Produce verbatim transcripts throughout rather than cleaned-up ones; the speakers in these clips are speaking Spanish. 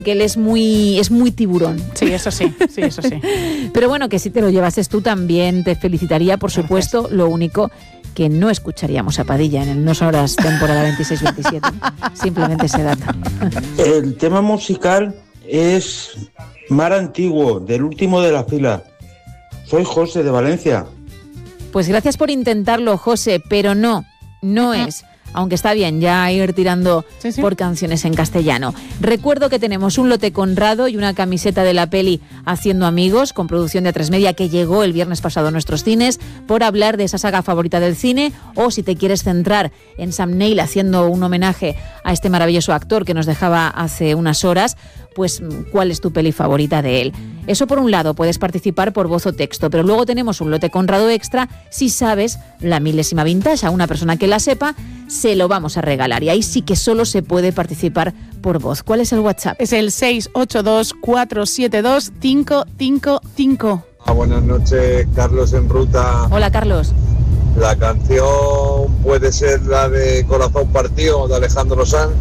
que él es muy, es muy tiburón. Sí, eso sí, sí, eso sí. Pero bueno, que si te lo llevases tú también te felicitaría, por supuesto. Lo único que no escucharíamos a Padilla en el No Sonoras temporada veintiséis veintisiete. Simplemente ese dato. El tema musical es Mar Antiguo, del último de la fila. Soy José de Valencia. Pues gracias por intentarlo, José, pero no, no es. Aunque está bien ya ir tirando sí, sí. por canciones en castellano. Recuerdo que tenemos un lote Conrado y una camiseta de la peli Haciendo Amigos, con producción de A tres Media, que llegó el viernes pasado a nuestros cines, por hablar de esa saga favorita del cine, o si te quieres centrar en Sam Neill haciendo un homenaje a este maravilloso actor que nos dejaba hace unas horas, pues cuál es tu peli favorita de él. Eso por un lado, puedes participar por voz o texto, pero luego tenemos un lote Conrado extra si sabes la milésima vintage. A una persona que la sepa, se lo vamos a regalar, y ahí sí que solo se puede participar por voz. ¿Cuál es el WhatsApp? Es el seis ocho dos, cuatro siete dos, cinco cinco cinco. Ah, buenas noches, Carlos en ruta. Hola, Carlos. La canción puede ser la de Corazón Partido, de Alejandro Sanz.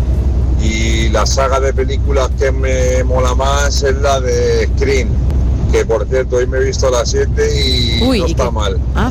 Y la saga de películas que me mola más es la de Scream, que por cierto hoy me he visto a las siete y Uy, no está ¿y mal. ¿Ah?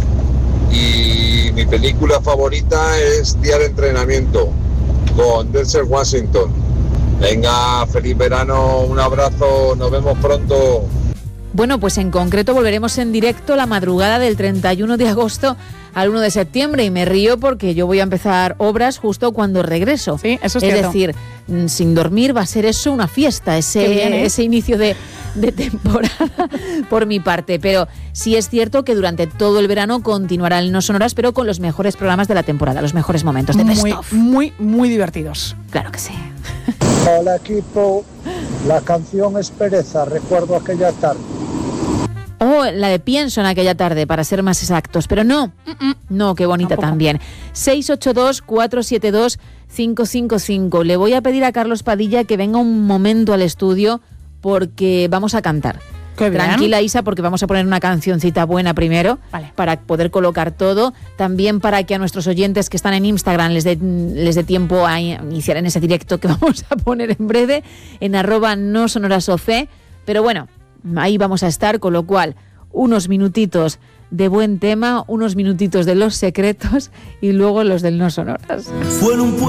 Y mi película favorita es Día de Entrenamiento, con Denzel Washington. Venga, feliz verano, un abrazo, nos vemos pronto. Bueno, pues en concreto volveremos en directo la madrugada del treinta y uno de agosto al uno de septiembre, y me río porque yo voy a empezar obras justo cuando regreso. Sí, eso es Es cierto. decir, sin dormir va a ser eso una fiesta, ese, bien, ¿eh? ese inicio de, de temporada por mi parte. Pero sí es cierto que durante todo el verano continuará el No Sonoras, pero con los mejores programas de la temporada, los mejores momentos de Best Muy, of. muy, muy divertidos. Claro que sí. Hola equipo, la canción es Pereza, recuerdo aquella tarde. Oh, la de Pienso en aquella tarde, para ser más exactos. Pero no, Mm-mm. no, qué bonita Tampoco. También. seis ocho dos, cuatro siete dos, cinco cinco cinco. Le voy a pedir a Carlos Padilla que venga un momento al estudio porque vamos a cantar. Qué bien. Tranquila, Isa, porque vamos a poner una cancioncita buena primero, vale, para poder colocar todo. También para que a nuestros oyentes que están en Instagram les dé les dé tiempo a iniciar en ese directo que vamos a poner en breve, en arroba no sonoras O C. Pero bueno, ahí vamos a estar, con lo cual unos minutitos de buen tema, unos minutitos de los secretos y luego los del No Sonoras. Fue en un